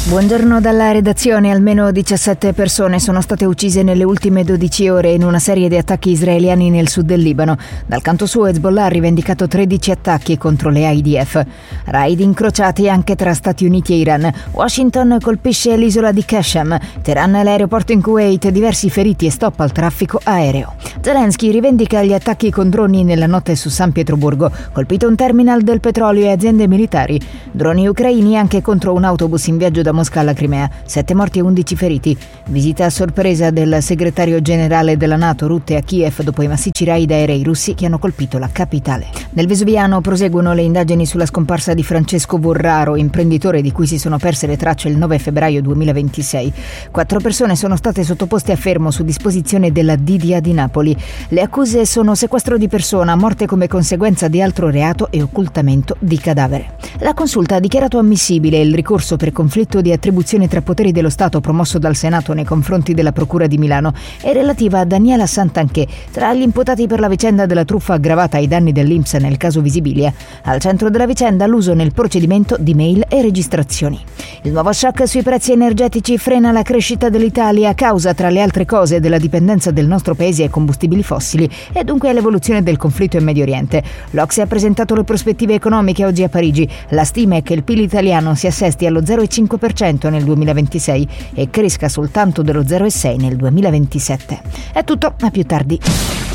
Buongiorno dalla redazione. Almeno 17 persone sono state uccise nelle ultime 12 ore in una serie di attacchi israeliani nel sud del Libano. Dal canto suo Hezbollah ha rivendicato 13 attacchi contro le IDF. Raid incrociati anche tra Stati Uniti e Iran. Washington colpisce l'isola di Qashem. Teheran, l'aeroporto in Kuwait, diversi feriti e stop al traffico aereo. Zelensky rivendica gli attacchi con droni nella notte su San Pietroburgo. Colpito un terminal del petrolio e aziende militari. Droni ucraini anche contro un autobus in viaggio da Mosca alla Crimea. 7 morti e 11 feriti. Visita a sorpresa del segretario generale della NATO Rutte a Kiev dopo i massicci raid aerei russi che hanno colpito la capitale. Nel Vesuviano proseguono le indagini sulla scomparsa di Francesco Vorraro, imprenditore di cui si sono perse le tracce il 9 febbraio 2026. 4 persone sono state sottoposte a fermo su disposizione della DDA di Napoli. Le accuse sono sequestro di persona, morte come conseguenza di altro reato e occultamento di cadavere. La Consulta ha dichiarato ammissibile il ricorso per conflitto di attribuzione tra poteri dello Stato promosso dal Senato nei confronti della Procura di Milano e relativa a Daniela Santanchè, tra gli imputati per la vicenda della truffa aggravata ai danni dell'INPS nel caso Visibilia. Al centro della vicenda l'uso nel procedimento di mail e registrazioni. Il nuovo shock sui prezzi energetici frena la crescita dell'Italia a causa, tra le altre cose, della dipendenza del nostro paese ai combustibili fossili e dunque all'evoluzione del conflitto in Medio Oriente. L'Ocse ha presentato le prospettive economiche oggi a Parigi. La stima è che il PIL italiano si assesti allo 0,5% nel 2026 e cresca soltanto dello 0,6% nel 2027. È tutto, a più tardi.